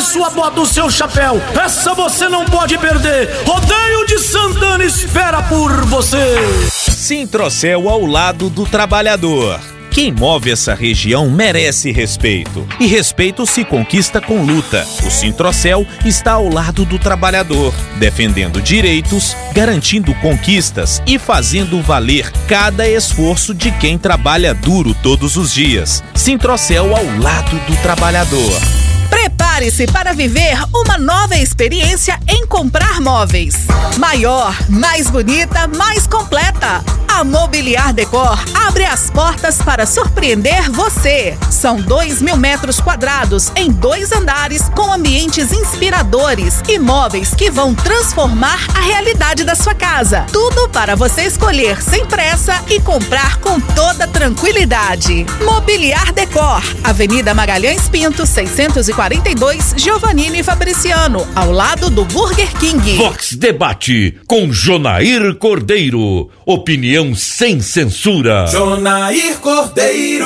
sua bota, o seu chapéu. Essa você não pode perder. Rodeio de Santana espera por você. Sintrocel ao lado do trabalhador. Quem move essa região merece respeito. E respeito se conquista com luta. O Sintrocel está ao lado do trabalhador, defendendo direitos, garantindo conquistas e fazendo valer cada esforço de quem trabalha duro todos os dias. Sintrocel ao lado do trabalhador. Prepare-se para viver uma nova experiência em comprar móveis. Maior, mais bonita, mais completa. A Mobiliar Decor abre as portas para surpreender você. São 2.000 metros quadrados em 2 andares com ambientes inspiradores e móveis que vão transformar a realidade da sua casa. Tudo para você escolher sem pressa e comprar com toda tranquilidade. Mobiliar Decor, Avenida Magalhães Pinto, 642, Giovannini Fabriciano, ao lado do Burger King. Vox Debate com Jonair Cordeiro. Opinião sem censura. Jonair Cordeiro.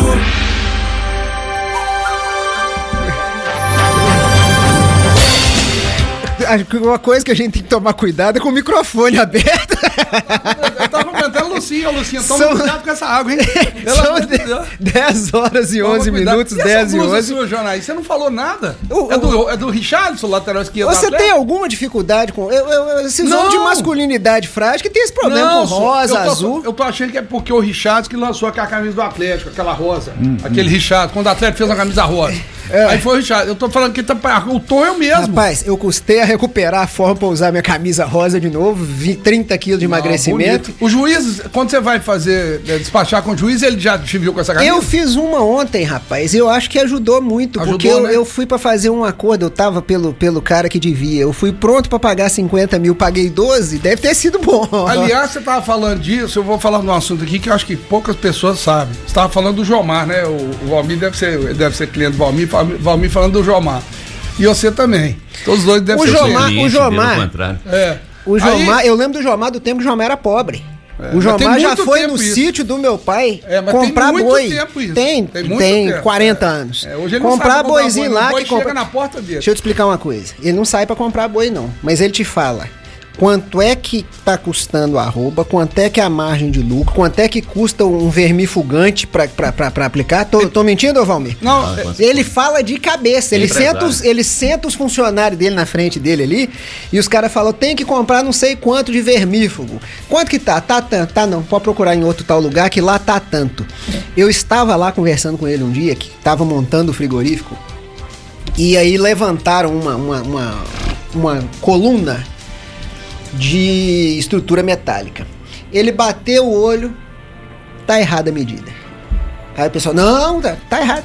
Uma coisa que a gente tem que tomar cuidado é com o microfone aberto. Eu tava comentando Lucinha, toma cuidado com essa água, hein? São 10 horas e 11 minutos, 10 e 11. Sua, Jonair, você não falou nada? É do Richarlison, lateral esquerdo. Você tem alguma dificuldade com... Esses homens de masculinidade frágil que tem esse problema com rosa, azul. Eu tô achando que é porque o Richarlison que lançou aquela camisa do Atlético, aquela rosa. Aquele Richarlison, quando o Atlético fez uma camisa rosa. Aí foi o Richarlison. Eu tô falando que o tom é o mesmo. Rapaz, eu custei a recuperar a forma pra usar minha camisa rosa de novo, 30 quilos de emagrecimento. Bonito. O juiz, quando você vai despachar com o juiz, ele já te viu com essa camisa? Eu fiz uma ontem, rapaz, eu acho que ajudou muito, porque eu fui pra fazer um acordo, eu tava pelo cara que devia, eu fui pronto pra pagar 50 mil, paguei 12, deve ter sido bom. Aliás, você tava falando disso, eu vou falar de um assunto aqui que eu acho que poucas pessoas sabem. Você tava falando do Jomar, né? O Valmir deve ser cliente do Valmir falando do Jomar. E você também. Todos os dois devem ser cliente. O Jomar, eu lembro do Jomar do tempo que o Jomar era pobre. O Jomar já foi no sítio do meu pai comprar boi. Tem 40 anos. Hoje ele comprar não boizinho lá boi que chega na porta dele. Deixa eu te explicar uma coisa. Ele não sai pra comprar boi não, mas ele te fala quanto é que tá custando a arroba, quanto é que é a margem de lucro, quanto é que custa um vermifugante pra aplicar. Tô mentindo, ô Valmir? Não. Ele fala de cabeça, ele senta os funcionários dele na frente dele ali, e os caras falam, tem que comprar não sei quanto de vermífugo. Quanto que tá? Tá tanto. Tá não, pode procurar em outro tal lugar que lá tá tanto. Eu estava lá conversando com ele um dia, que tava montando o frigorífico, e aí levantaram uma coluna de estrutura metálica. Ele bateu o olho, tá errada a medida. Aí o pessoal, não, tá errado.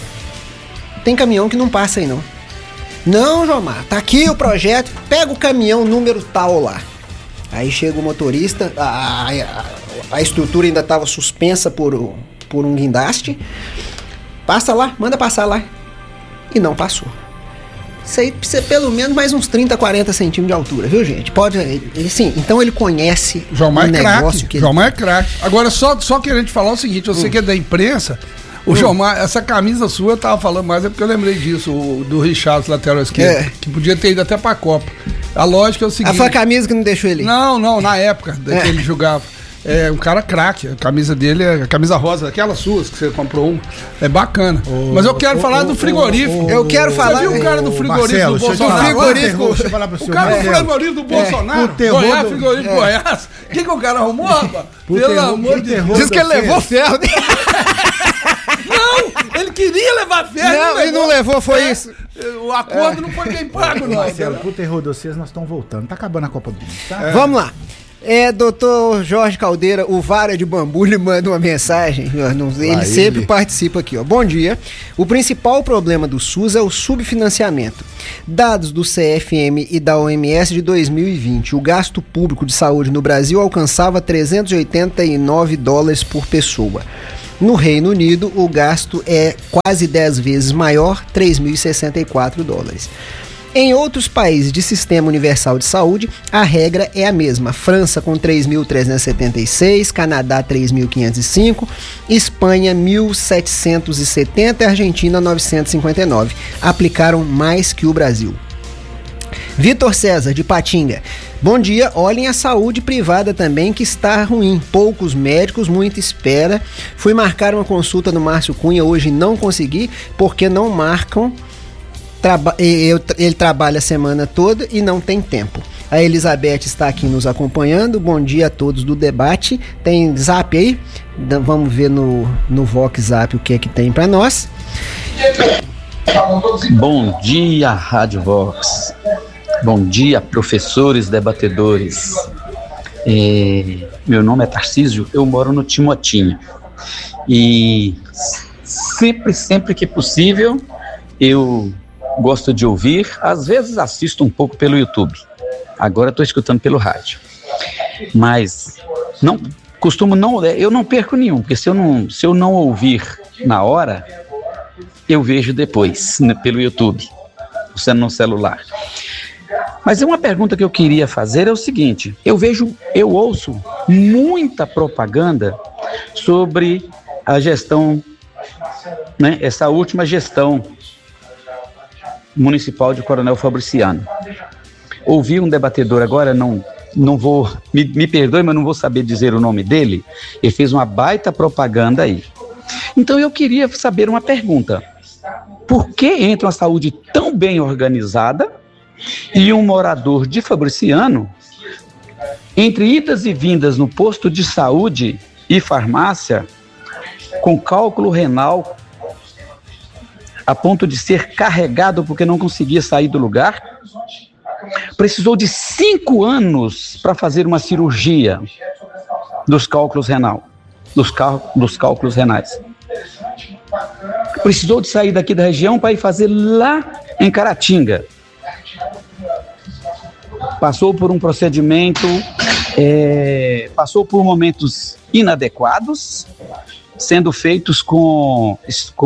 Tem caminhão que não passa aí não. Não, Jomar, tá aqui o projeto, pega o caminhão número tal lá. Aí chega o motorista, a estrutura ainda estava suspensa por um guindaste. Passa lá, manda passar lá. E não passou. Isso aí precisa pelo menos mais uns 30, 40 centímetros de altura, viu, gente? Sim, então ele conhece o negócio que Jomar é craque. Agora, só querendo te falar o seguinte, você que é da imprensa, o Jomar, essa camisa sua, eu tava falando mais, é porque eu lembrei disso, do Richarlison, lateral esquerdo, que podia ter ido até pra Copa. A lógica é o seguinte... Foi a camisa que não deixou ele ir? Não, na época que ele jogava. É um cara craque, a camisa dele é a camisa rosa, aquelas suas que você comprou uma, é bacana. Mas eu quero falar do frigorífico. Eu quero falar. Você viu o cara do frigorífico do Bolsonaro? O cara do frigorífico do Bolsonaro, Goiás, frigorífico Goiás. O que o cara arrumou, rapaz? Pelo amor de Deus. Diz que ele levou ferro. Não, ele queria levar ferro. Não, ele não levou, foi isso. O acordo não foi bem pago, não. Marcelo, pro terror de vocês, nós estamos voltando. Tá acabando a Copa do Mundo, tá? Vamos lá. Doutor Jorge Caldeira, o Vara de Bambu, lhe manda uma mensagem. Ele sempre participa aqui, ó. Bom dia. O principal problema do SUS é o subfinanciamento. Dados do CFM e da OMS de 2020, o gasto público de saúde no Brasil alcançava $389 por pessoa. No Reino Unido, o gasto é quase 10 vezes maior, $3.064. Em outros países de Sistema Universal de Saúde, a regra é a mesma. França com 3.376, Canadá 3.505, Espanha 1.770 e Argentina 959. Aplicaram mais que o Brasil. Vitor César, de Patinga. Bom dia, olhem a saúde privada também, que está ruim. Poucos médicos, muita espera. Fui marcar uma consulta no Márcio Cunha, hoje não consegui, porque não marcam. Ele trabalha a semana toda e não tem tempo. A Elizabeth está aqui nos acompanhando. Bom dia a todos do debate. Tem zap aí? Vamos ver no Vox Zap o que é que tem para nós. Bom dia, Rádio Vox. Bom dia, professores debatedores. Meu nome é Tarcísio, eu moro no Timotinho. E sempre que possível, eu gosto de ouvir. Às vezes assisto um pouco pelo YouTube. Agora estou escutando pelo rádio. Mas eu não perco nenhum, porque se eu não ouvir na hora, eu vejo depois, pelo YouTube, no celular. Mas uma pergunta que eu queria fazer é o seguinte: eu ouço muita propaganda sobre a gestão, né, essa última gestão municipal de Coronel Fabriciano. Ouvi um debatedor agora, não vou, me perdoe, mas não vou saber dizer o nome dele. Ele fez uma baita propaganda aí. Então eu queria saber uma pergunta: por que entra uma saúde tão bem organizada e um morador de Fabriciano, entre idas e vindas no posto de saúde e farmácia, com cálculo renal, a ponto de ser carregado porque não conseguia sair do lugar, precisou de 5 anos para fazer uma cirurgia dos cálculos renais. Precisou de sair daqui da região para ir fazer lá em Caratinga. Passou por um procedimento, passou por momentos inadequados, sendo feitos com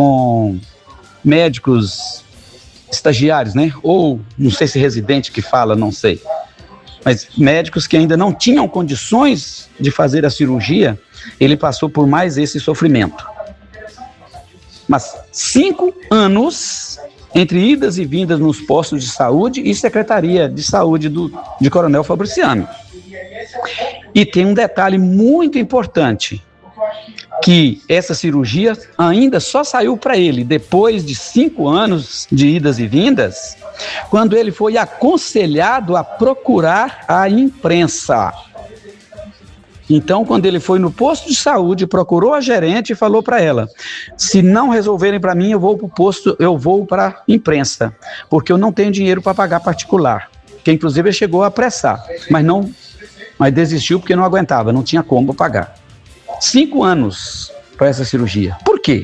médicos estagiários, né? Ou, não sei se residente que fala, não sei. Mas médicos que ainda não tinham condições de fazer a cirurgia, ele passou por mais esse sofrimento. Mas 5 anos entre idas e vindas nos postos de saúde e Secretaria de Saúde de Coronel Fabriciano. E tem um detalhe muito importante, que essa cirurgia ainda só saiu para ele depois de 5 anos de idas e vindas, quando ele foi aconselhado a procurar a imprensa. Então, quando ele foi no posto de saúde, procurou a gerente e falou para ela: se não resolverem para mim, eu vou para o posto, eu vou para a imprensa, porque eu não tenho dinheiro para pagar particular. Que inclusive ele chegou a apressar, mas desistiu porque não aguentava, não tinha como pagar. 5 anos para essa cirurgia. Por quê?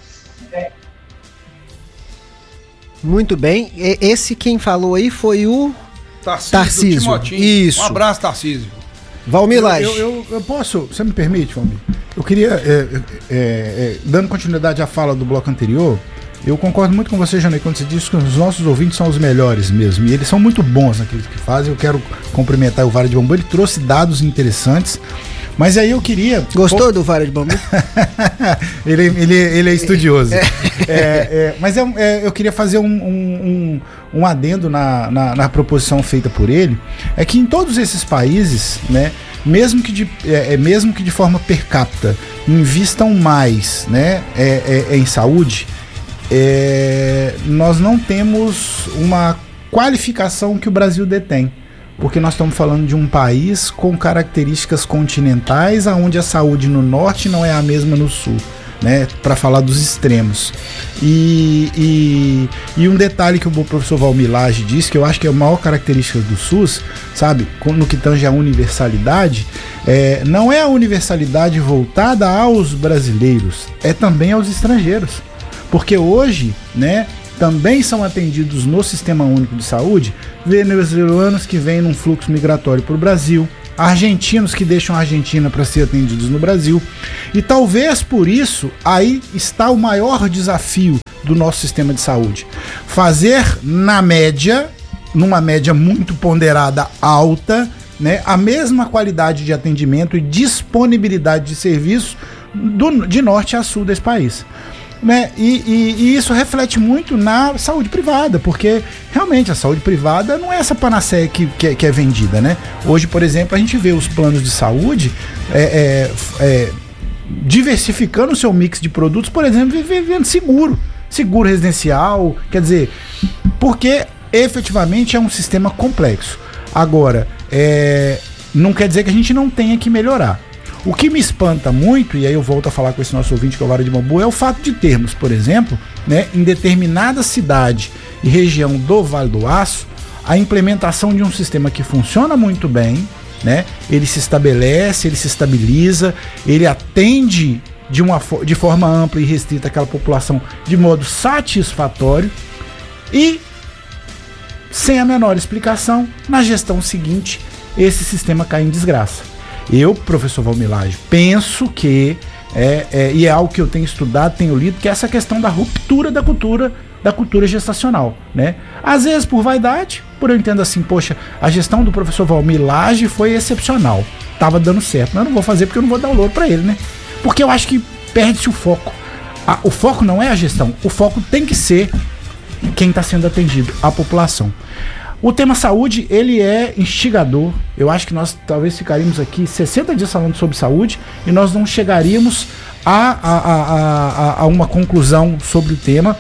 Muito bem. Esse quem falou aí foi o Tarcísio. Isso. Um abraço, Tarcísio. Valmir Lage. Eu posso, você me permite, Valmir? Eu queria, dando continuidade à fala do bloco anterior, eu concordo muito com você, Janei, quando você disse que os nossos ouvintes são os melhores mesmo, e eles são muito bons naquilo que fazem. Eu quero cumprimentar o Vara de Bambu, ele trouxe dados interessantes, mas aí eu queria... Gostou do Vara de Bambu? ele é estudioso. Mas eu queria fazer um adendo na proposição feita por ele, é que em todos esses países, né, mesmo que de forma per capita invistam mais, né, em saúde, nós não temos uma qualificação que o Brasil detém, porque nós estamos falando de um país com características continentais, onde a saúde no norte não é a mesma no sul, né, para falar dos extremos. E um detalhe que o professor Valmir Lage disse, que eu acho que é a maior característica do SUS, sabe, no que tange a universalidade, não é a universalidade voltada aos brasileiros, é também aos estrangeiros. Porque hoje, né, também são atendidos no Sistema Único de Saúde venezuelanos que vêm num fluxo migratório para o Brasil, argentinos que deixam a Argentina para ser atendidos no Brasil. E talvez por isso, aí está o maior desafio do nosso sistema de saúde. Fazer, na média, numa média muito ponderada alta, né, a mesma qualidade de atendimento e disponibilidade de serviço de norte a sul desse país. Né? E isso reflete muito na saúde privada, porque realmente a saúde privada não é essa panaceia que é vendida, né? Hoje, por exemplo, a gente vê os planos de saúde diversificando o seu mix de produtos, por exemplo, vivendo seguro residencial, quer dizer, porque efetivamente é um sistema complexo. Agora, não quer dizer que a gente não tenha que melhorar. O que me espanta muito, e aí eu volto a falar com esse nosso ouvinte que é o Vara de Bambu, é o fato de termos, por exemplo, né, em determinada cidade e região do Vale do Aço, a implementação de um sistema que funciona muito bem, né, ele se estabelece, ele se estabiliza, ele atende de forma ampla e restrita aquela população de modo satisfatório e, sem a menor explicação, na gestão seguinte, esse sistema cai em desgraça. Eu, professor Valmir Lage, penso que, e é algo que eu tenho estudado, tenho lido, que é essa questão da ruptura da cultura gestacional, né? Às vezes por vaidade, por eu entendo assim, poxa, a gestão do professor Valmir Lage foi excepcional, tava dando certo, mas eu não vou fazer porque eu não vou dar o louro para ele, né? Porque eu acho que perde-se o foco. O foco não é a gestão, o foco tem que ser quem está sendo atendido, a população. O tema saúde, ele é instigador. Eu acho que nós talvez ficaríamos aqui 60 dias falando sobre saúde e nós não chegaríamos a uma conclusão sobre o tema.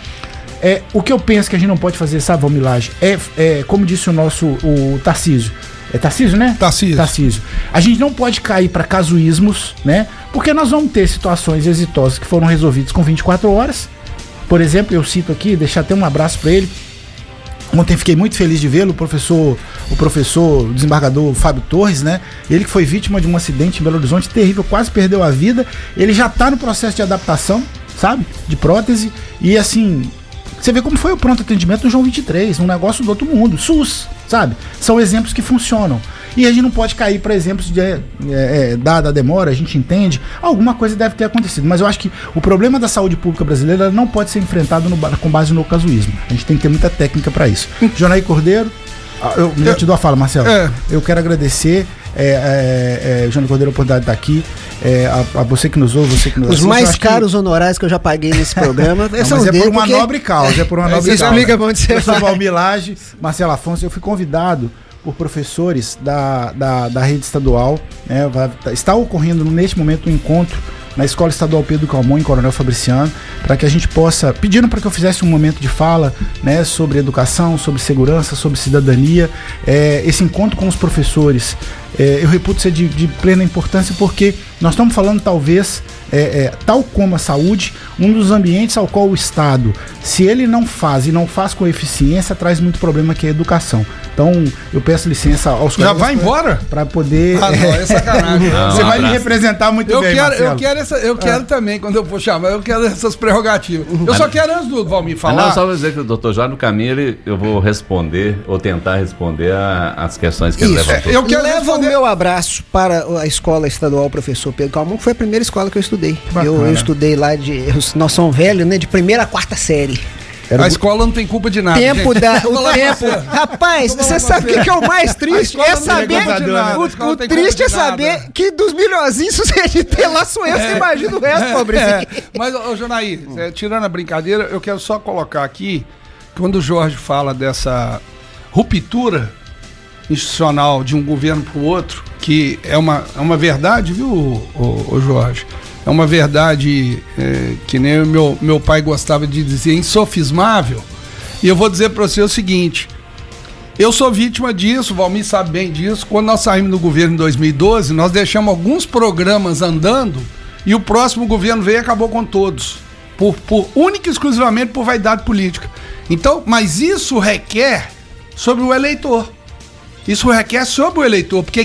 O que eu penso que a gente não pode fazer, sabe, Valmir Lage, como disse o Tarcísio. É Tarcísio, né? Tarcísio. A gente não pode cair para casuísmos, né? Porque nós vamos ter situações exitosas que foram resolvidas com 24 horas. Por exemplo, eu cito aqui, deixar até um abraço para ele. Ontem fiquei muito feliz de vê-lo, o professor desembargador Fábio Torres, né? Ele que foi vítima de um acidente em Belo Horizonte terrível, quase perdeu a vida. Ele já está no processo de adaptação, sabe? De prótese. E assim, você vê como foi o pronto atendimento no João 23, um negócio do outro mundo, SUS, sabe? São exemplos que funcionam. E a gente não pode cair para exemplos dada a demora, a gente entende, alguma coisa deve ter acontecido. Mas eu acho que o problema da saúde pública brasileira não pode ser enfrentado com base no casuísmo. A gente tem que ter muita técnica para isso. Jonair Cordeiro, eu te dou a fala, Marcelo. Eu quero agradecer, Jonair Cordeiro, a oportunidade de estar aqui. A você que nos ouve, você que nos assiste. Os mais caros honorários que eu já paguei nesse programa. Mas é por uma nobre causa. Você explica como você vai. Eu sou Valmir Lage, Marcelo Afonso. Eu fui convidado por professores da rede estadual, né? Está ocorrendo neste momento um encontro na Escola Estadual Pedro Calmon, em Coronel Fabriciano, para que a gente possa, pedindo para que eu fizesse um momento de fala, né, sobre educação, sobre segurança, sobre cidadania. Esse encontro com os professores, eu reputo ser de plena importância, porque nós estamos falando talvez, tal como a saúde, um dos ambientes ao qual o Estado, se ele não faz e não faz com eficiência, traz muito problema, que é a educação. Então, eu peço licença aos colegas. Já vai embora? Para poder... não, é sacanagem. Você vai me representar muito bem, Marcelo. Eu quero também, quando eu for chamar, eu quero essas prerrogativas. Eu só quero, antes do Valmir falar... Não, só vou dizer que o doutor já no caminho, eu vou responder, ou tentar responder as questões que ele levantou. Eu quero levar o meu abraço para a Escola Estadual Professor Pedro Calmon, que foi a primeira escola que eu estudei. Eu estudei lá nós somos velhos, né? De primeira a quarta série. A escola não tem culpa de nada. Tempo. Rapaz, você sabe o que é o mais triste? É saber. O triste é saber que dos milhões de ter lá sou eu, você imagina o resto, pobrezinho. Mas, Jonair, tirando a brincadeira, eu quero só colocar aqui, quando o Jorge fala dessa ruptura institucional de um governo para o outro, que é uma verdade, viu, o Jorge? É uma verdade que nem meu pai gostava de dizer, insofismável. E eu vou dizer para você o seguinte: eu sou vítima disso, o Valmir sabe bem disso. Quando nós saímos do governo em 2012, nós deixamos alguns programas andando e o próximo governo veio e acabou com todos. Única e exclusivamente por vaidade política. Então, mas isso requer sobre o eleitor. Isso requer sobre o eleitor, porque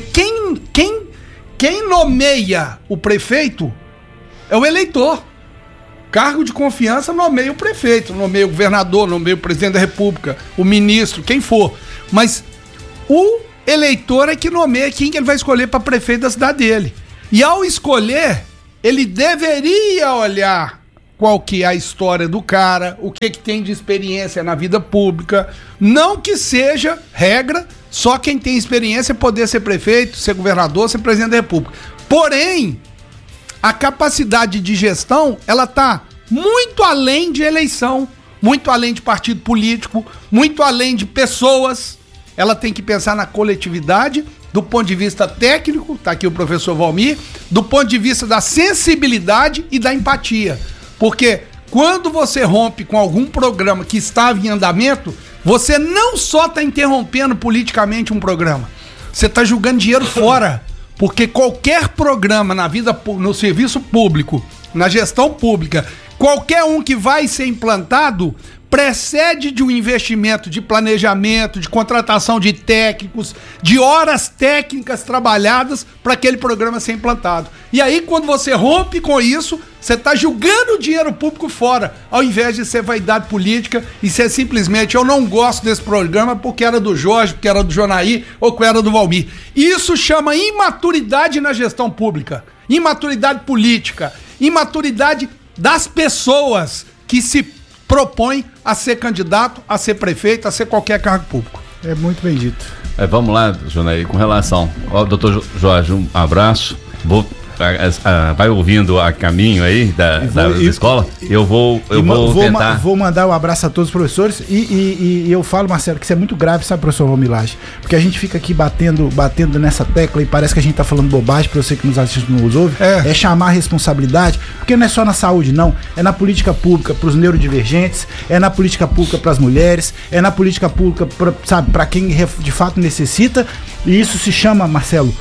quem nomeia o prefeito é o eleitor. Cargo de confiança nomeia o prefeito, nomeia o governador, nomeia o presidente da república, o ministro, quem for. Mas o eleitor é que nomeia quem que ele vai escolher para prefeito da cidade dele. E ao escolher, ele deveria olhar qual que é a história do cara, o que tem de experiência na vida pública. Não que seja regra, só quem tem experiência poder ser prefeito, ser governador, ser presidente da República. Porém, a capacidade de gestão, ela tá muito além de eleição, muito além de partido político, muito além de pessoas. Ela tem que pensar na coletividade, do ponto de vista técnico, tá aqui o professor Valmir, do ponto de vista da sensibilidade e da empatia. Porque quando você rompe com algum programa que estava em andamento, você não só está interrompendo politicamente um programa, você está jogando dinheiro fora. Porque qualquer programa na vida, no serviço público, na gestão pública, qualquer um que vai ser implantado precede de um investimento de planejamento, de contratação de técnicos, de horas técnicas trabalhadas para aquele programa ser implantado. E aí, quando você rompe com isso, você está jogando o dinheiro público fora, ao invés de ser vaidade política e ser simplesmente, eu não gosto desse programa porque era do Jorge, porque era do Jonair ou porque era do Valmir. Isso chama imaturidade na gestão pública, imaturidade política, imaturidade das pessoas que se propõem a ser candidato, a ser prefeito, a ser qualquer cargo público. É muito bem dito. Vamos lá, Jonair, com relação ao doutor Jorge, um abraço. Vai ouvindo a caminho aí da escola. Eu vou tentar. Vou mandar um abraço a todos os professores e eu falo, Marcelo, que isso é muito grave, sabe, professor Romilage? Porque a gente fica aqui batendo nessa tecla e parece que a gente tá falando bobagem, para você que nos assiste e nos ouve. É chamar a responsabilidade, porque não é só na saúde, não. É na política pública para os neurodivergentes, é na política pública para as mulheres, é na política pública para quem de fato necessita. E isso se chama, Marcelo,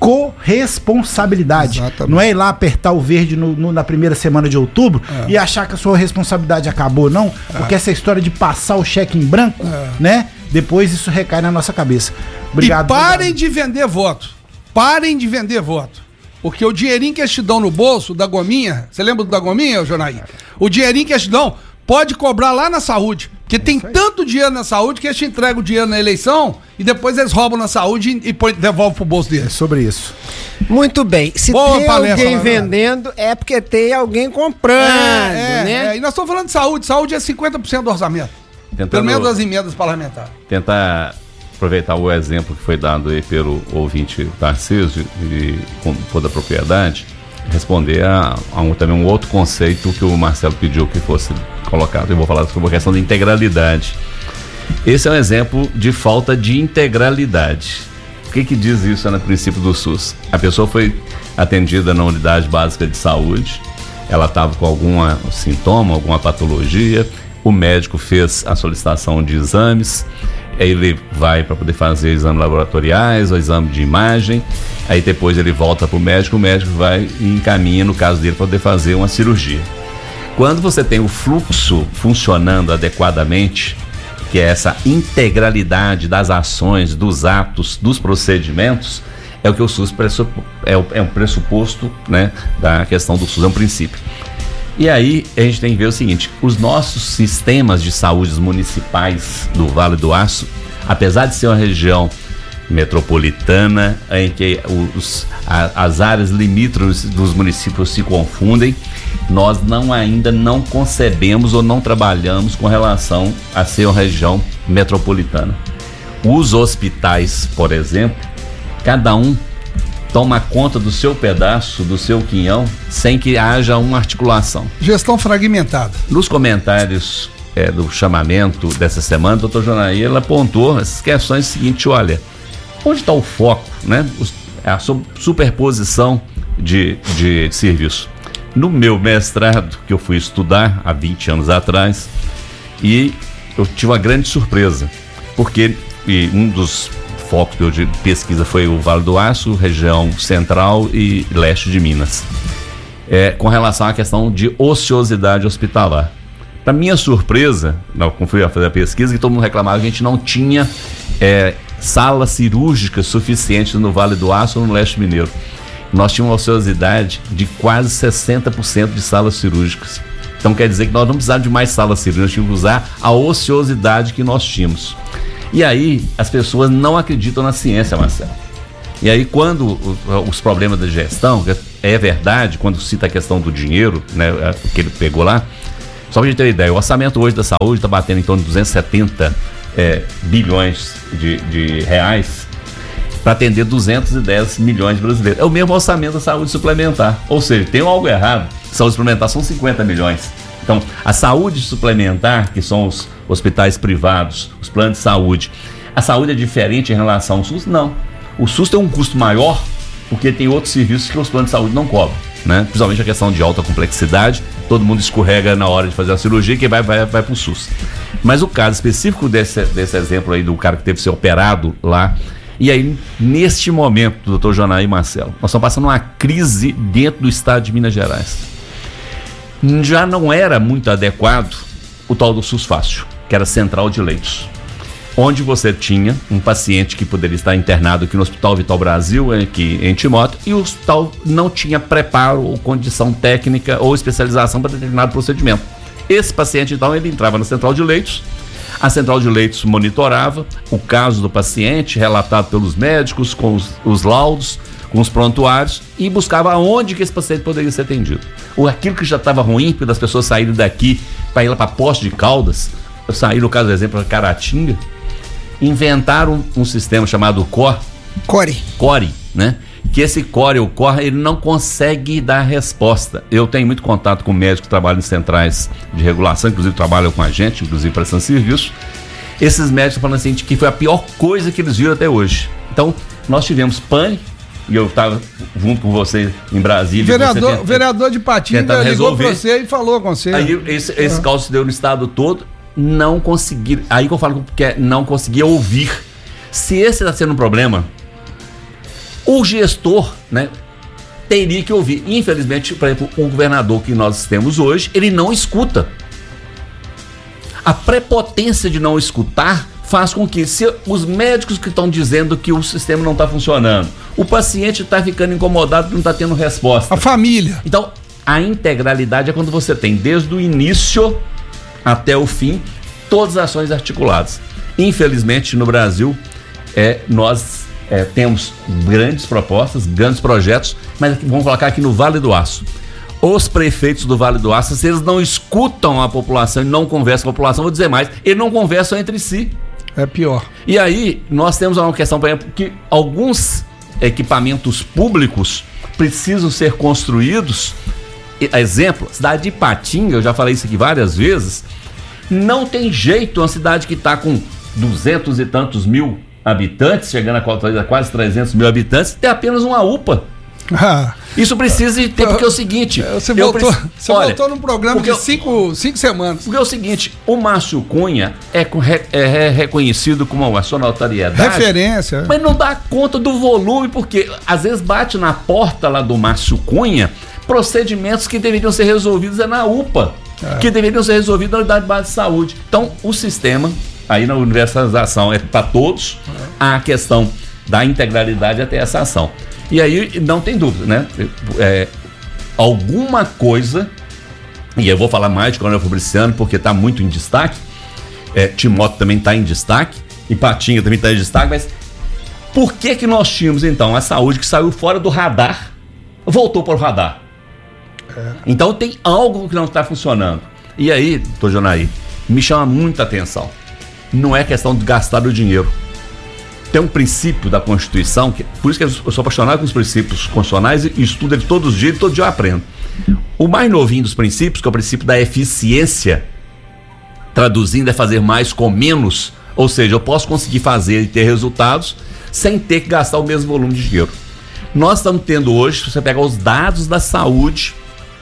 corresponsabilidade. Exatamente. Não é ir lá apertar o verde na primeira semana de outubro e achar que a sua responsabilidade acabou, não. Porque essa história de passar o cheque em branco, né? Depois isso recai na nossa cabeça. Obrigado. E parem de vender voto. Parem de vender voto. Porque o dinheirinho que eles te dão no bolso, da gominha, você lembra do da gominha, Jonair? O dinheirinho que eles te dão, pode cobrar lá na saúde. Porque tem tanto dinheiro na saúde que eles te entregam o dinheiro na eleição e depois eles roubam na saúde e devolvem pro bolso deles. É sobre isso. Muito bem. Se tem alguém vendendo, é porque tem alguém comprando, né? E nós estamos falando de saúde. Saúde é 50% do orçamento. Pelo menos das emendas parlamentares. Tentar aproveitar o exemplo que foi dado aí pelo ouvinte Tarcísio e com toda a propriedade, responder a também um outro conceito que o Marcelo pediu que fosse colocado. Eu vou falar sobre a questão da integralidade. Esse é um exemplo de falta de integralidade. O que diz isso no princípio do SUS? A pessoa foi atendida na unidade básica de saúde, ela estava com algum sintoma, alguma patologia, o médico fez a solicitação de exames, ele vai para poder fazer exames laboratoriais, ou exame de imagem, aí depois ele volta para o médico vai e encaminha, no caso dele, para poder fazer uma cirurgia. Quando você tem o fluxo funcionando adequadamente, que é essa integralidade das ações, dos atos, dos procedimentos, é o que o SUS é um pressuposto, né, da questão do SUS, é um princípio. E aí a gente tem que ver o seguinte: os nossos sistemas de saúde municipais do Vale do Aço, apesar de ser uma região metropolitana, em que as áreas limítrofes dos municípios se confundem, nós ainda não concebemos ou não trabalhamos com relação a ser uma região metropolitana. Os hospitais, por exemplo, cada um toma conta do seu pedaço, do seu quinhão, sem que haja uma articulação. Gestão fragmentada. Nos comentários do chamamento dessa semana, o doutor Jonair, ela apontou essas questões seguintes: olha, onde está o foco, né? A superposição de serviço. No meu mestrado, que eu fui estudar há 20 anos atrás, e eu tive uma grande surpresa, porque um dos focos de pesquisa foi o Vale do Aço, região central e leste de Minas, com relação à questão de ociosidade hospitalar. Para minha surpresa, quando fui fazer a pesquisa, que todo mundo reclamava que a gente não tinha salas cirúrgicas suficientes no Vale do Aço ou no leste mineiro. Nós tínhamos uma ociosidade de quase 60% de salas cirúrgicas. Então quer dizer que nós não precisávamos de mais salas cirúrgicas, tínhamos que usar a ociosidade que nós tínhamos. E aí as pessoas não acreditam na ciência, Marcelo. E aí quando os problemas da gestão, é verdade, quando cita a questão do dinheiro, né, que ele pegou lá, só pra gente ter uma ideia, o orçamento hoje da saúde está batendo em torno de 270 bilhões de reais para atender 210 milhões de brasileiros. É o mesmo orçamento da saúde suplementar, ou seja, tem algo errado. Saúde suplementar são 50 milhões. Então, a saúde suplementar, que são os hospitais privados, os planos de saúde, a saúde é diferente em relação ao SUS? Não. O SUS tem um custo maior porque tem outros serviços que os planos de saúde não cobram, né? Principalmente a questão de alta complexidade, todo mundo escorrega na hora de fazer a cirurgia, que vai para o SUS. Mas o caso específico desse exemplo aí do cara que teve que ser operado lá, e aí, neste momento, doutor Jonair e Marcelo, nós estamos passando uma crise dentro do estado de Minas Gerais. Já não era muito adequado o tal do SUS Fácil, que era central de leitos, onde você tinha um paciente que poderia estar internado aqui no Hospital Vital Brasil, aqui em Timóteo, e o hospital não tinha preparo ou condição técnica ou especialização para determinado procedimento. Esse paciente, então, ele entrava na central de leitos, a central de leitos monitorava o caso do paciente, relatado pelos médicos, com os laudos, com os prontuários, e buscava aonde que esse paciente poderia ser atendido. Ou aquilo que já estava ruim, porque das pessoas saírem daqui para ir lá para Poços de Caldas, sair, no caso do exemplo, para Caratinga, inventaram um sistema chamado CORE, né? Que esse CORE, o CORE, ele não consegue dar resposta. Eu tenho muito contato com médicos que trabalham em centrais de regulação, inclusive trabalham com a gente, inclusive prestando serviço. Esses médicos falando assim, que foi a pior coisa que eles viram até hoje. Então, nós tivemos pane, e eu estava junto com você em Brasília. Vereador de Patinga ligou para você e falou com você. Aí esse caos se deu no estado todo, não conseguir. Aí que eu falo que não conseguia ouvir. Se esse está sendo um problema, o gestor, né, teria que ouvir. Infelizmente, por exemplo, o governador que nós temos hoje, ele não escuta. A prepotência de não escutar faz com que, se os médicos que estão dizendo que o sistema não está funcionando, o paciente está ficando incomodado, não está tendo resposta. A família. Então, a integralidade é quando você tem, desde o início até o fim, todas as ações articuladas. Infelizmente, no Brasil, nós temos grandes propostas, grandes projetos, mas vamos colocar aqui no Vale do Aço. Os prefeitos do Vale do Aço, se eles não escutam a população e não conversam com a população, vou dizer mais, eles não conversam entre si. É pior. E aí, nós temos uma questão, por exemplo, que alguns equipamentos públicos precisam ser construídos. Exemplo, a cidade de Ipatinga, eu já falei isso aqui várias vezes, não tem jeito, uma cidade que está com 200 e tantos mil habitantes, chegando a quase 300 mil habitantes, ter apenas uma UPA. Isso precisa de ter, porque é o seguinte... Você voltou num programa de cinco semanas. Porque é o seguinte, o Márcio Cunha é reconhecido como a sua notoriedade. Referência. Mas não dá conta do volume, porque às vezes bate na porta lá do Márcio Cunha procedimentos que deveriam ser resolvidos na UPA, que deveriam ser resolvidos na Unidade Básica de Saúde. Então, o sistema, aí na universalização é para todos, a questão da integralidade até essa ação. E aí, não tem dúvida, né? Alguma coisa, e eu vou falar mais de Coronel Fabriciano, porque está muito em destaque, Timóteo também está em destaque, Ipatinga também está em destaque, mas por que nós tínhamos, então, a saúde que saiu fora do radar, voltou para o radar? Então tem algo que não está funcionando. E aí, doutor Jonair, me chama muita atenção. Não é questão de gastar o dinheiro. Tem um princípio da Constituição, por isso que eu sou apaixonado com os princípios constitucionais e estudo ele todos os dias e todo dia eu aprendo. O mais novinho dos princípios, que é o princípio da eficiência, traduzindo, é fazer mais com menos, ou seja, eu posso conseguir fazer e ter resultados sem ter que gastar o mesmo volume de dinheiro. Nós estamos tendo hoje, se você pegar os dados da saúde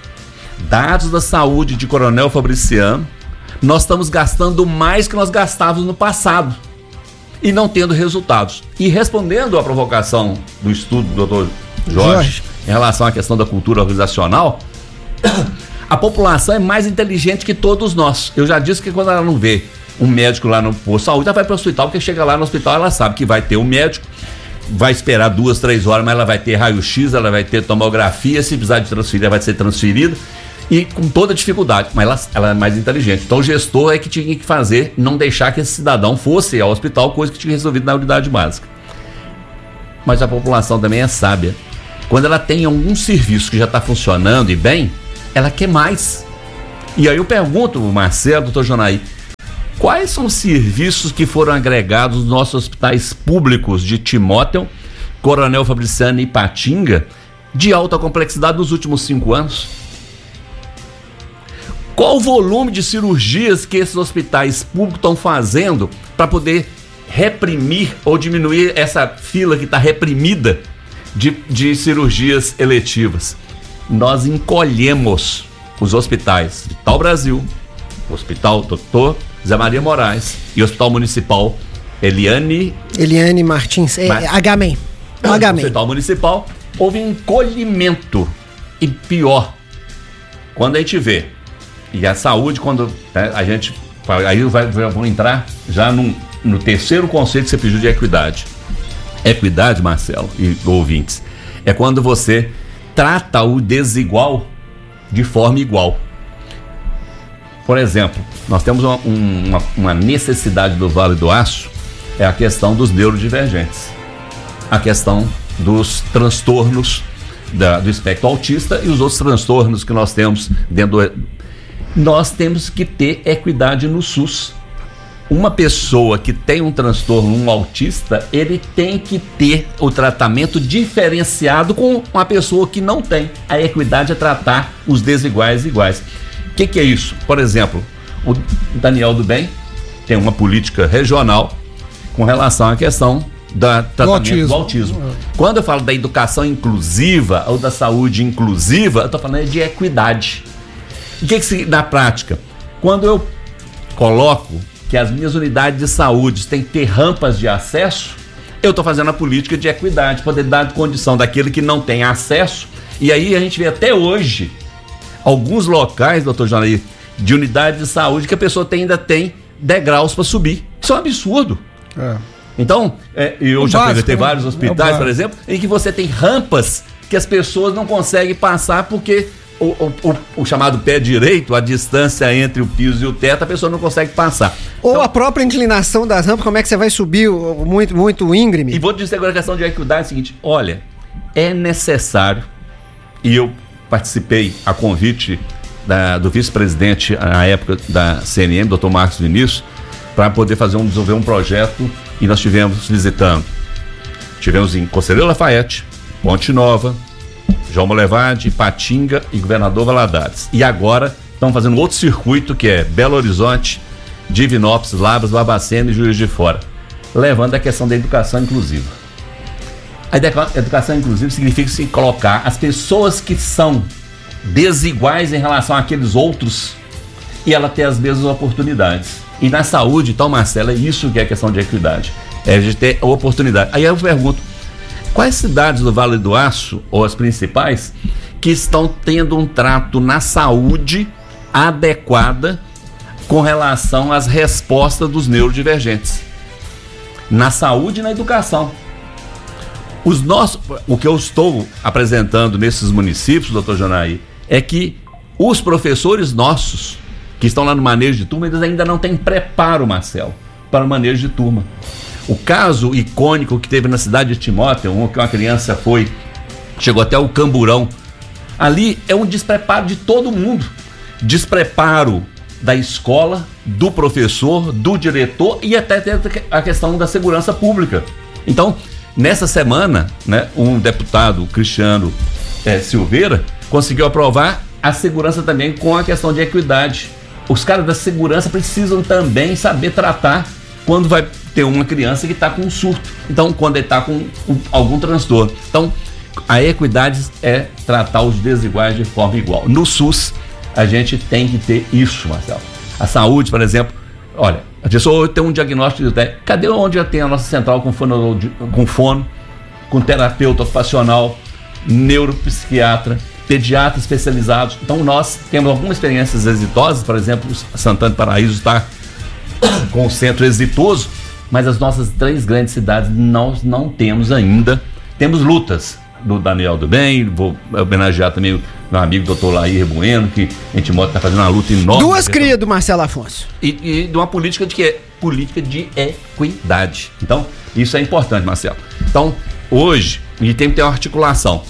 de Coronel Fabriciano, nós estamos gastando mais que nós gastávamos no passado e não tendo resultados. E respondendo à provocação do estudo do doutor Jorge em relação à questão da cultura organizacional, a população é mais inteligente que todos nós. Eu já disse que quando ela não vê um médico lá no posto de saúde, ela vai para o hospital, porque chega lá no hospital, ela sabe que vai ter um médico, vai esperar 2, 3 horas, mas ela vai ter raio-x, ela vai ter tomografia, se precisar de transferir, ela vai ser transferida, e com toda dificuldade, mas ela é mais inteligente. Então o gestor é que tinha que fazer, não deixar que esse cidadão fosse ao hospital, coisa que tinha resolvido na unidade básica. Mas a população também é sábia. quando ela tem algum serviço que já está funcionando e bem, ela quer mais. E aí eu pergunto, Marcelo, doutor Jonaí, quais são os serviços que foram agregados nos nossos hospitais públicos de Timóteo, Coronel Fabriciano e Ipatinga, de alta complexidade nos últimos 5 anos? Qual o volume de cirurgias que esses hospitais públicos estão fazendo para poder reprimir ou diminuir essa fila que está reprimida de cirurgias eletivas? Nós encolhemos os hospitais de Tal Brasil, o Hospital Dr. Zé Maria Moraes e o Hospital Municipal Eliane Martins, H-Men. No Hospital Municipal houve encolhimento. E pior, quando a gente vê, e a saúde, quando a gente, aí vou entrar já no terceiro conceito que você pediu de equidade. Equidade, Marcelo e ouvintes, é quando você trata o desigual de forma igual. Por exemplo, nós temos uma necessidade do Vale do Aço, é a questão dos neurodivergentes, a questão dos transtornos do espectro autista e os outros transtornos que nós temos dentro do... Nós temos que ter equidade no SUS. Uma pessoa que tem um transtorno, um autista, ele tem que ter o tratamento diferenciado com uma pessoa que não tem. A equidade é tratar os desiguais iguais. O que é isso? Por exemplo, o Daniel do Bem tem uma política regional com relação à questão do autismo. Quando eu falo da educação inclusiva ou da saúde inclusiva, eu estou falando de equidade. O que na prática? Quando eu coloco que as minhas unidades de saúde têm que ter rampas de acesso, eu estou fazendo a política de equidade, poder dar condição daquele que não tem acesso. E aí a gente vê até hoje alguns locais, doutor Jonaí, de unidade de saúde que a pessoa ainda tem degraus para subir. Isso é um absurdo. Então, eu já frequentei vários hospitais, por exemplo, em que você tem rampas que as pessoas não conseguem passar porque o chamado pé direito, a distância entre o piso e o teto, a pessoa não consegue passar. Ou então, a própria inclinação das rampas, como é que você vai subir muito íngreme? E vou dizer agora a questão de equidade é o seguinte, olha, é necessário, e eu participei a convite do vice-presidente na época da CNM, Dr. Marcos Vinícius, para poder desenvolver um projeto, e nós tivemos em Conselheiro Lafayette, Ponte Nova, João Molevade, Ipatinga e Governador Valadares. E agora estão fazendo outro circuito que é Belo Horizonte, Divinópolis, Lavras, Barbacena e Juiz de Fora, levando a questão da educação inclusiva. A educação inclusiva significa sim, colocar as pessoas que são desiguais em relação àqueles outros e ela ter as mesmas oportunidades. E na saúde, então, Marcelo, é isso que é a questão de equidade, é de ter a oportunidade. Aí eu pergunto, quais cidades do Vale do Aço, ou as principais, que estão tendo um trato na saúde adequada com relação às respostas dos neurodivergentes? Na saúde e na educação. O que eu estou apresentando nesses municípios, doutor Jonaí, é que os professores nossos, que estão lá no manejo de turma, eles ainda não têm preparo, Marcelo, para o manejo de turma. O caso icônico que teve na cidade de Timóteo, que uma criança chegou até o Camburão, ali é um despreparo de todo mundo. Despreparo da escola, do professor, do diretor e até a questão da segurança pública. Então, nessa semana, né, um deputado, Cristiano Silveira, conseguiu aprovar a segurança também com a questão de equidade. Os caras da segurança precisam também saber tratar quando vai ter uma criança que está com um surto. Então, quando ele está com algum transtorno. Então, a equidade é tratar os desiguais de forma igual. No SUS, a gente tem que ter isso, Marcelo. A saúde, por exemplo, olha, a pessoa tem um diagnóstico de cadê onde já tem a nossa central com fono, com terapeuta ocupacional, neuropsiquiatra, pediatra especializados. Então, nós temos algumas experiências exitosas, por exemplo, Santana do Paraíso está com um centro exitoso, mas as nossas 3 grandes cidades nós não temos ainda. Temos lutas do Daniel do Bem, vou homenagear também o meu amigo doutor Lair Bueno, que a gente está fazendo uma luta enorme. 2 crias do Marcelo Afonso. E de uma política política de equidade. Então, isso é importante, Marcelo. Então, hoje, a gente tem que ter uma articulação.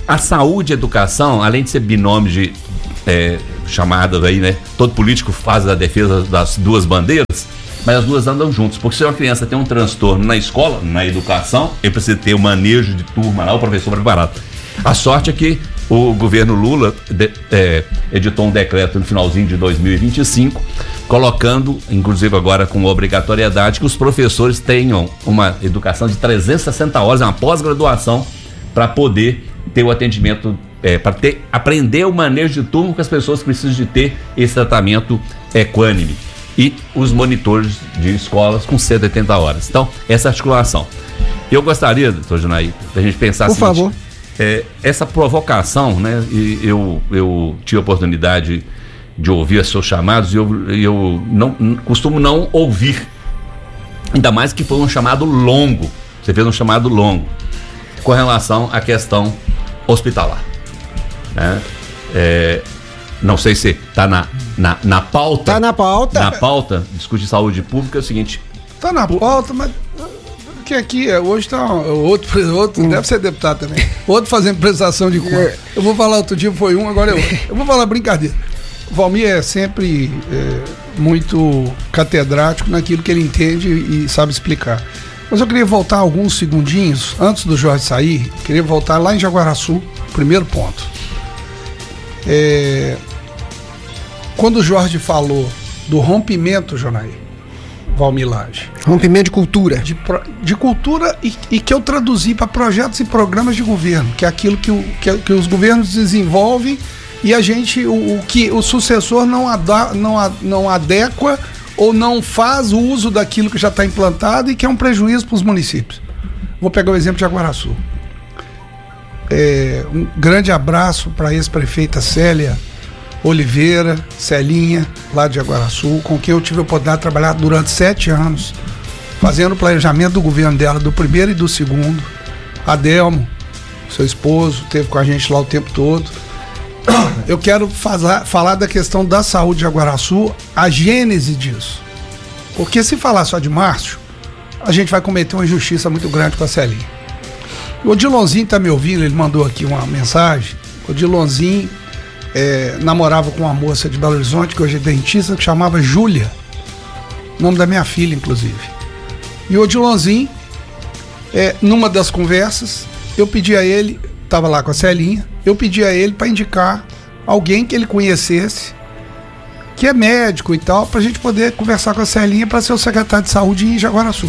A saúde e a educação, além de ser binômio de chamadas aí, né? Todo político faz a defesa das duas bandeiras, mas as duas andam juntas. Porque se uma criança tem um transtorno na escola, na educação, ele precisa ter o manejo de turma lá, o professor preparado. A sorte é que o governo Lula editou um decreto no finalzinho de 2025, colocando, inclusive agora com obrigatoriedade, que os professores tenham uma educação de 360 horas, uma pós-graduação, para poder ter o atendimento, para aprender o manejo de turma que as pessoas precisam de ter esse tratamento equânime. E os monitores de escolas com 180 horas. Então, essa articulação. Eu gostaria, doutor Junaí, da gente pensar por favor. Essa provocação, né? E eu tive a oportunidade de ouvir os seus chamados e eu não costumo não ouvir. Ainda mais que foi um chamado longo. Você fez um chamado longo com relação à questão hospitalar, né? Não sei se está na pauta. Está na pauta. Na pauta, discute saúde pública, é o seguinte. Está na pauta, mas que aqui hoje está outro deve ser deputado também. Outro fazendo prestação de conta. Eu vou falar outro dia, foi um, agora é outro. Eu vou falar brincadeira. O Valmir é sempre muito catedrático naquilo que ele entende e sabe explicar. Mas eu queria voltar alguns segundinhos, antes do Jorge sair, queria voltar lá em Jaguaraçu, primeiro ponto. Quando o Jorge falou do rompimento, Jonaí, Valmir Lage. Rompimento de cultura. De cultura e que eu traduzi para projetos e programas de governo, que é aquilo que os governos desenvolvem e a gente, o sucessor não adequa ou não faz o uso daquilo que já está implantado e que é um prejuízo para os municípios. Vou pegar o exemplo de Jaguaraçu. Um grande abraço para a ex-prefeita Célia Oliveira, Celinha, lá de Jaguaraçu, com quem eu tive a oportunidade de trabalhar durante 7 anos, fazendo o planejamento do governo dela, do primeiro e do segundo. Adelmo, seu esposo, esteve com a gente lá o tempo todo. Eu quero falar da questão da saúde de Jaguaraçu, a gênese disso. Porque se falar só de Márcio, a gente vai cometer uma injustiça muito grande com a Celinha. O Odilonzinho está me ouvindo, ele mandou aqui uma mensagem. O Odilonzinho namorava com uma moça de Belo Horizonte, que hoje é dentista, que chamava Júlia. Nome da minha filha, inclusive. E o Odilonzinho, numa das conversas, eu pedi a ele, estava lá com a Celinha, eu pedi a ele para indicar alguém que ele conhecesse, que é médico e tal, para a gente poder conversar com a Celinha para ser o secretário de saúde em Jaguaraçu.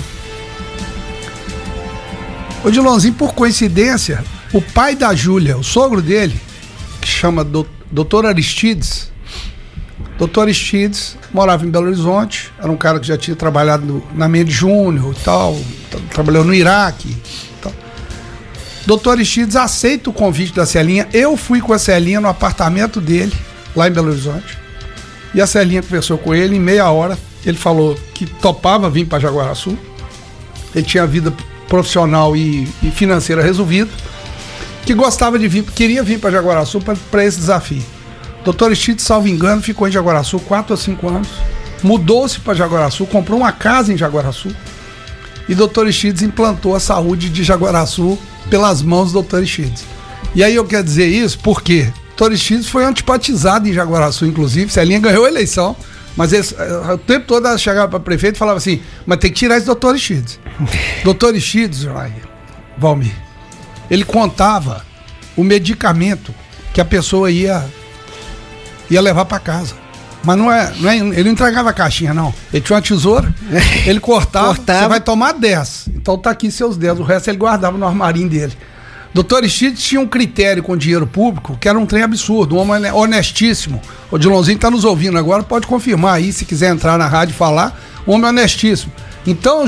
O Odilonzinho, por coincidência, o pai da Júlia, o sogro dele, que chama Dr. Aristides. Dr. Aristides morava em Belo Horizonte, era um cara que já tinha trabalhado na Mendes Júnior e tal, trabalhou no Iraque e tal. Dr. Aristides aceita o convite da Celinha. Eu fui com a Celinha no apartamento dele, lá em Belo Horizonte, e a Celinha conversou com ele em meia hora. Ele falou que topava vir para Jaguaraçu, ele tinha vida profissional e financeira resolvida, que gostava de vir, queria vir para Jaguaraçu para esse desafio. Dr. Aristides, salvo engano, ficou em Jaguaraçu 4 ou 5 anos, mudou-se para Jaguaraçu, comprou uma casa em Jaguaraçu, e Dr. Aristides implantou a saúde de Jaguaraçu pelas mãos do Dr. Aristides. E aí eu quero dizer isso porque Dr. Aristides foi antipatizado em Jaguaraçu, inclusive. Celinha ganhou a eleição, mas o tempo todo ela chegava para prefeito e falava assim: mas tem que tirar esse Dr. Aristides. Dr. Aristides, Valmir, ele contava o medicamento que a pessoa ia levar para casa. Mas ele não entregava a caixinha, não. Ele tinha uma tesoura, ele cortava, você vai tomar 10. Então tá aqui seus 10, o resto ele guardava no armarinho dele. Doutor Aristides tinha um critério com dinheiro público que era um trem absurdo, um homem honestíssimo. O Dilonzinho tá nos ouvindo agora, pode confirmar aí, se quiser entrar na rádio e falar, um homem honestíssimo. Então,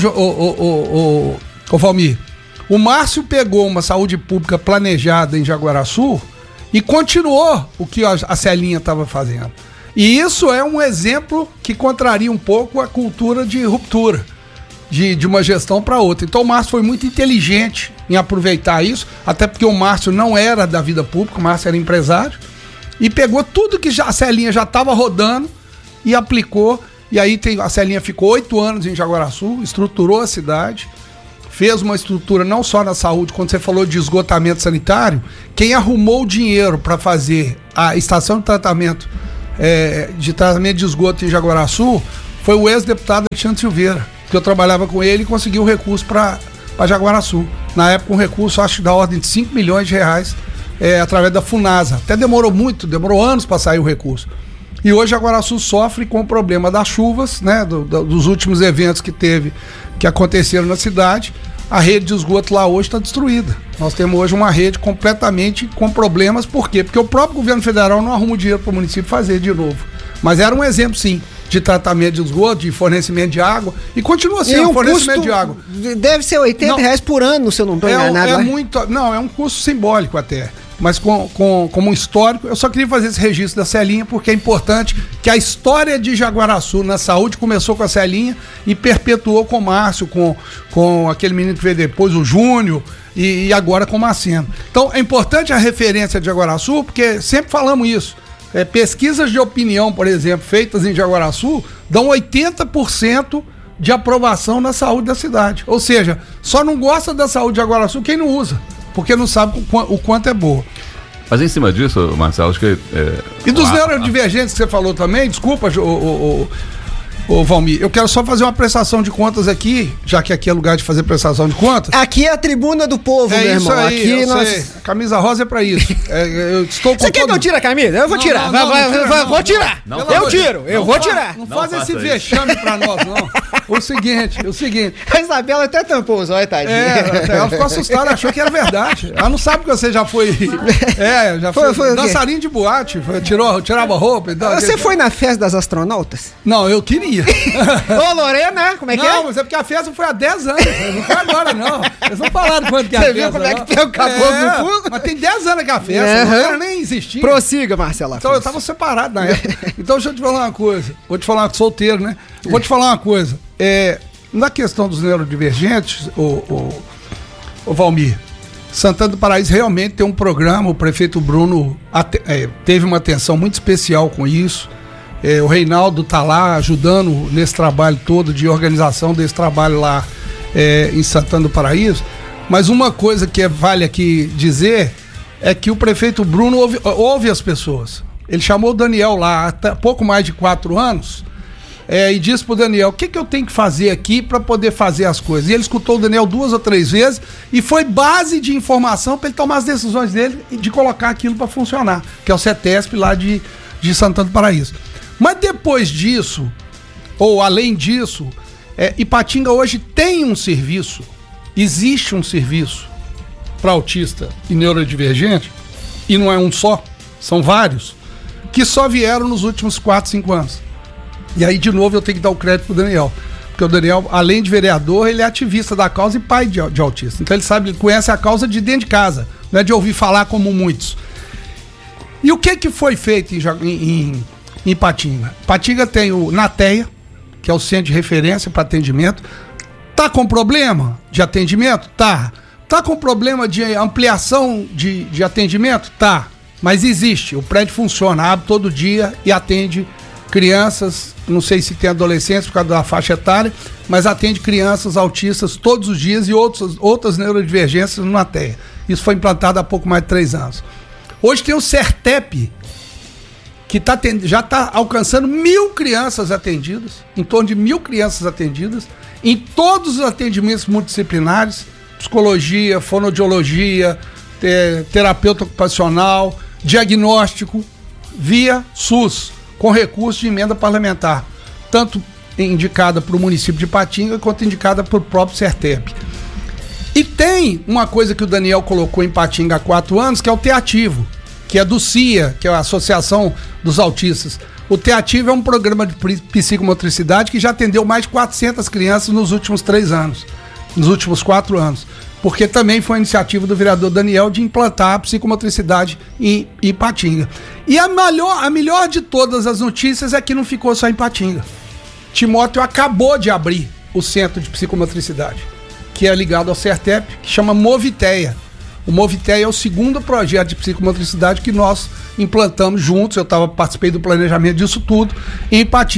o Valmir, o Márcio pegou uma saúde pública planejada em Jaguaraçu e continuou o que a Celinha estava fazendo. E isso é um exemplo que contraria um pouco a cultura de ruptura de uma gestão para outra. Então o Márcio foi muito inteligente em aproveitar isso, até porque o Márcio não era da vida pública, o Márcio era empresário, e pegou tudo que a Celinha já estava rodando e aplicou. E aí a Celinha ficou 8 anos em Jaguaraçu, estruturou a cidade, fez uma estrutura não só na saúde, quando você falou de esgotamento sanitário, quem arrumou o dinheiro para fazer a estação de tratamento de esgoto em Jaguaraçu foi o ex-deputado Alexandre Silveira, que eu trabalhava com ele e conseguiu o recurso para Jaguaraçu. Na época, um recurso, acho, da ordem de 5 milhões de reais, através da Funasa. Até demorou anos para sair o recurso. E hoje Jaguaraçu sofre com o problema das chuvas, né, dos últimos eventos que aconteceram na cidade. A rede de esgoto lá hoje está destruída. Nós temos hoje uma rede completamente com problemas. Por quê? Porque o próprio governo federal não arruma o dinheiro para o município fazer de novo. Mas era um exemplo, sim, de tratamento de esgoto, de fornecimento de água. E continua sendo fornecimento de água. Deve ser R$80 por ano, se eu não estou enganado. É um custo simbólico até. Mas como um histórico, eu só queria fazer esse registro da Celinha, porque é importante que a história de Jaguaraçu na saúde começou com a Celinha e perpetuou com o Márcio, com aquele menino que veio depois, o Júnior, e agora com o Marceno. Então é importante a referência de Jaguaraçu, porque sempre falamos isso. Pesquisas de opinião, por exemplo, feitas em Jaguaraçu, dão 80% de aprovação na saúde da cidade. Ou seja, só não gosta da saúde de Jaguaraçu quem não usa, porque não sabe o quanto é boa. Mas em cima disso, Marcelo, acho que... E dos neurodivergentes que você falou também, desculpa, ô Valmir, eu quero só fazer uma prestação de contas aqui, já que aqui é lugar de fazer prestação de contas. Aqui é a tribuna do povo, meu irmão. Aí, aqui nós... A camisa rosa é pra isso. Eu estou Você quer que eu tire a camisa? Eu vou tirar. Vou tirar. Eu vou tirar. Não faz esse vexame pra nós, não. O seguinte. A Isabela até tampou os olhos, tadinha. Ela ficou assustada, achou que era verdade. Ela não sabe que você já foi. Foi dançarinho de boate, tirava roupa. Você foi na festa das astronautas? Não, eu queria. Ô, Lorena, como é que é? Não, mas é porque a festa foi há 10 anos. Não foi agora, não. Eles não falaram quanto que é a festa. Você viu como é que tem o caboclo no fundo? Mas tem 10 anos que a festa, não era nem existir. Prossiga, Marcela. Então eu tava separado na época. Então deixa eu te falar uma coisa. Vou te falar, solteiro, né? Vou te falar uma coisa. Na questão dos neurodivergentes, o Valmir, Santana do Paraíso realmente tem um programa, o prefeito Bruno teve uma atenção muito especial com isso. O Reinaldo está lá ajudando nesse trabalho todo de organização desse trabalho lá em Santana do Paraíso. Mas uma coisa que vale aqui dizer é que o prefeito Bruno ouve as pessoas. Ele chamou o Daniel lá há pouco mais de 4 anos e disse pro Daniel: o que eu tenho que fazer aqui para poder fazer as coisas? E ele escutou o Daniel 2 ou 3 vezes e foi base de informação para ele tomar as decisões dele e de colocar aquilo para funcionar, que é o CETESP lá de Santana do Paraíso. Mas depois disso, ou além disso, Ipatinga hoje tem um serviço, existe um serviço para autista e neurodivergente, e não é um só, são vários, que só vieram nos últimos 4, 5 anos. E aí, de novo, eu tenho que dar o crédito pro Daniel, porque o Daniel, além de vereador, ele é ativista da causa e pai de autista. Então ele conhece a causa de dentro de casa, não é de ouvir falar como muitos. E o que foi feito em Ipatinga? Ipatinga tem o Nateia, que é o centro de referência para atendimento. Tá com problema de atendimento? Tá. Tá com problema de ampliação de atendimento? Tá. Mas existe, o prédio funciona, abre todo dia e atende crianças, não sei se tem adolescentes por causa da faixa etária, mas atende crianças autistas todos os dias e outras neurodivergências no Nateia. Isso foi implantado há pouco mais de 3 anos. Hoje tem o CERTEP, que já está alcançando 1.000 crianças atendidas, em torno de 1.000 crianças atendidas, em todos os atendimentos multidisciplinares, psicologia, fonoaudiologia, terapeuta ocupacional, diagnóstico, via SUS, com recurso de emenda parlamentar, tanto indicada para o município de Ipatinga, quanto indicada para o próprio CERTEP. E tem uma coisa que o Daniel colocou em Ipatinga há 4 anos, que é o Teativo, que é do CIA, que é a Associação dos Autistas. O Teativo é um programa de psicomotricidade que já atendeu mais de 400 crianças nos últimos 3 anos, nos últimos 4 anos, porque também foi a iniciativa do vereador Daniel de implantar a psicomotricidade em Ipatinga. E a melhor de todas as notícias é que não ficou só em Ipatinga. Timóteo acabou de abrir o centro de psicomotricidade, que é ligado ao CERTEP, que chama Moviteia. O Moviteia é o 2º projeto de psicomotricidade que nós implantamos juntos. Eu participei do planejamento disso tudo em Ipatinga.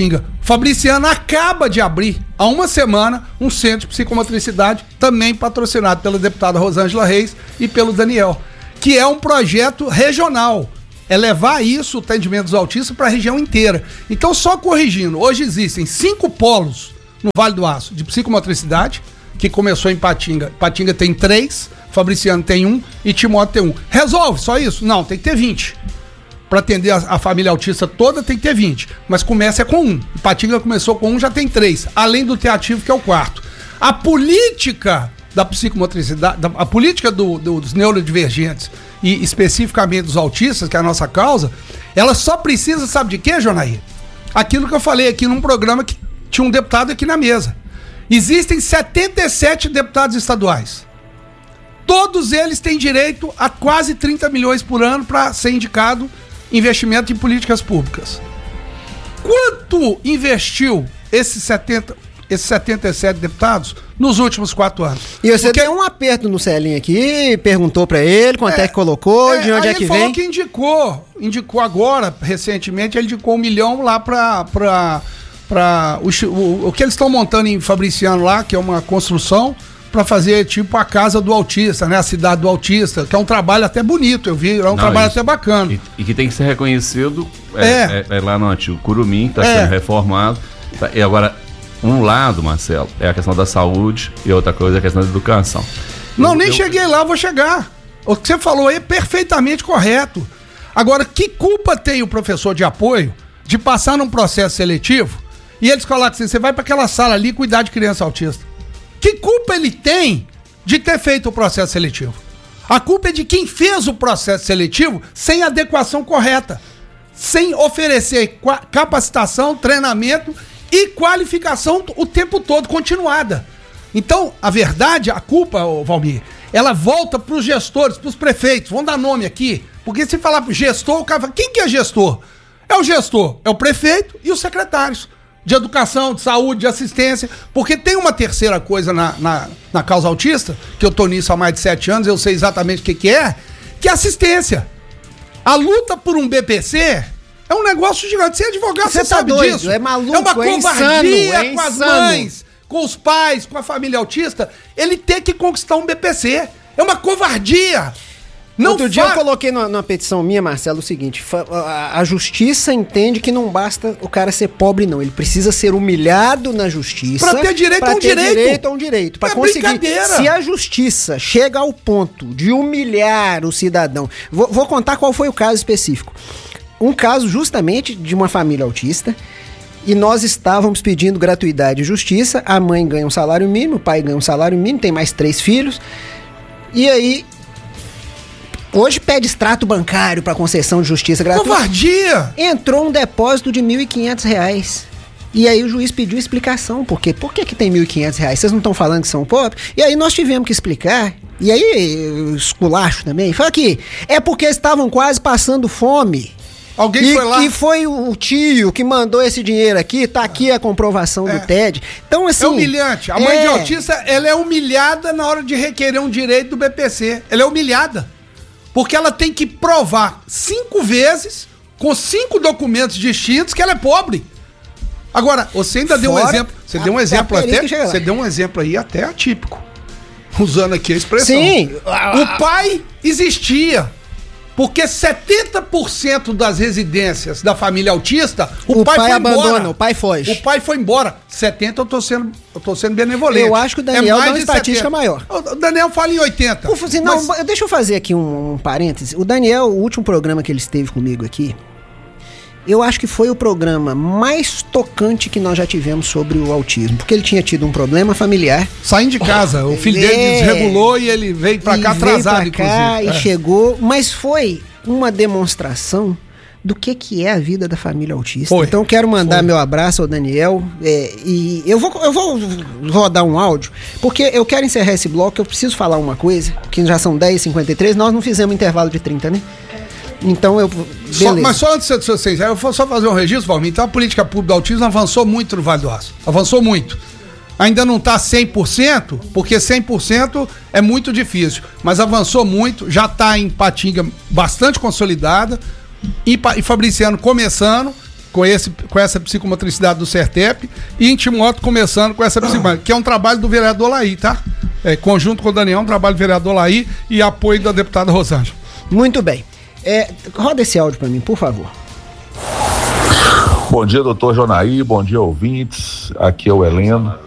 Fabriciano acaba de abrir, há uma semana, um centro de psicomotricidade, também patrocinado pela deputada Rosângela Reis e pelo Daniel, que é um projeto regional. É levar isso, o atendimento dos autistas, para a região inteira. Então, só corrigindo, hoje existem 5 polos no Vale do Aço de psicomotricidade, que começou em Patinga. Patinga tem 3, Fabriciano tem 1 e Timóteo tem 1. Resolve só isso? Não, tem que ter 20. Para atender a família autista toda tem que ter 20, mas começa com 1. Patinga começou com 1, já tem 3, além do teativo, que é o 4. A política da psicomotricidade, a política dos neurodivergentes e especificamente dos autistas, que é a nossa causa, ela só precisa, sabe de quê, Jonaí? Aquilo que eu falei aqui num programa que tinha um deputado aqui na mesa. Existem 77 deputados estaduais. Todos eles têm direito a quase 30 milhões por ano para ser indicado investimento em políticas públicas. Quanto investiu esses 77 deputados nos últimos 4 anos? E você deu um aperto no Celinho aqui, perguntou pra ele quanto é que colocou, de onde é que vem. Ele falou que indicou agora, recentemente, ele indicou 1 milhão lá para o que eles estão montando em Fabriciano lá, que é uma construção para fazer tipo a casa do autista, né? A cidade do autista, que é um trabalho até bonito, eu vi, é um trabalho até bacana. E que tem que ser reconhecido, é lá no antigo Curumim, está sendo reformado. E agora, um lado, Marcelo, é a questão da saúde e outra coisa é a questão da educação. Cheguei lá, vou chegar. O que você falou aí é perfeitamente correto. Agora, que culpa tem o professor de apoio de passar num processo seletivo e eles colocam assim, você vai para aquela sala ali cuidar de criança autista? Que culpa ele tem de ter feito o processo seletivo? A culpa é de quem fez o processo seletivo sem adequação correta, sem oferecer capacitação, treinamento e qualificação o tempo todo, continuada. Então, a verdade, a culpa, Valmir, ela volta para os gestores, para os prefeitos. Vamos dar nome aqui, porque se falar para o gestor, o cara fala, quem que é gestor? É o gestor, é o prefeito e os secretários de educação, de saúde, de assistência, porque tem uma terceira coisa na causa autista, que eu tô nisso há mais de 7 anos, eu sei exatamente o que é assistência. A luta por um BPC é um negócio gigante. Você é advogado, você sabe doido, disso. É maluco, é uma covardia insano, com as mães, com os pais, com a família autista, ele ter que conquistar um BPC. É uma covardia. Outro dia eu coloquei numa petição minha, Marcelo, o seguinte: a justiça entende que não basta o cara ser pobre, não. Ele precisa ser humilhado na justiça. Pra ter direito a um direito. Pra conseguir. Se a justiça chega ao ponto de humilhar o cidadão. Vou contar qual foi o caso específico. Um caso justamente de uma família autista. E nós estávamos pedindo gratuidade e justiça. A mãe ganha um salário mínimo, o pai ganha um salário mínimo, tem mais 3 filhos. E aí, hoje pede extrato bancário para concessão de justiça gratuita. Covardia! Entrou um depósito de R$ 1.500. E aí o juiz pediu explicação. Por quê? Por que tem R$ 1.500? Vocês não estão falando que são pobres? E aí nós tivemos que explicar. E aí, esculacho também. Fala que é porque estavam quase passando fome. Alguém foi lá. E foi o tio que mandou esse dinheiro aqui, tá aqui a comprovação do TED. Então, assim. É humilhante. A mãe de autista, ela é humilhada na hora de requerer um direito do BPC. Ela é humilhada. Porque ela tem que provar 5 vezes, com 5 documentos distintos, que ela é pobre. Agora, você ainda deu um exemplo. Você deu um exemplo até. Você deu um exemplo aí até atípico. Usando aqui a expressão. Sim. O pai existia. Porque 70% das residências da família autista, o pai foi abandona, embora. O pai foge. O pai foi embora. 70% eu tô sendo benevolente. Eu acho que o Daniel dá uma estatística maior. O Daniel fala em 80. Deixa eu fazer aqui um parêntese. O Daniel, o último programa que ele esteve comigo aqui, eu acho que foi o programa mais tocante que nós já tivemos sobre o autismo. Porque ele tinha tido um problema familiar. Saindo de casa. O filho dele desregulou e ele veio pra cá atrasado, inclusive. E chegou, mas foi uma demonstração do que é a vida da família autista. Então eu quero mandar meu abraço ao Daniel. E eu vou rodar um áudio, porque eu quero encerrar esse bloco. Eu preciso falar uma coisa, que já são 10h53. Nós não fizemos intervalo de 30, né? Então mas só antes de vocês, eu vou só fazer um registro, Valmir. Então a política pública do autismo avançou muito no Vale do Aço. Avançou muito. Ainda não está 100%, porque 100% é muito difícil. Mas avançou muito, já está em Patinga bastante consolidada. E Fabriciano começando com essa psicomotricidade do Sertep, e Intimoto começando com essa psicomotricidade, que é um trabalho do vereador Laí, tá? Conjunto com o Daniel, um trabalho do vereador Laí e apoio da deputada Rosângela. Muito bem. Roda esse áudio para mim, por favor. Bom dia, doutor Jonaí, bom dia, ouvintes. Aqui é o Heleno.